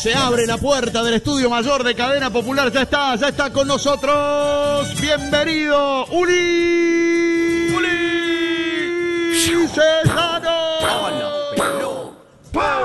Se abre la puerta del estudio mayor de Cadena Popular. Ya está con nosotros. Bienvenido, Uli Cesano.